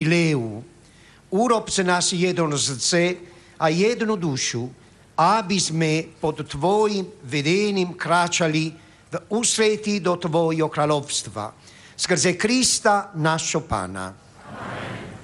Jubileu. Urob z nás jedno srdce a jednu dušu, aby sme pod Tvojim vedením kráčali v ústretí do Tvojho kráľovstva. Skrze Krista, našho Pána.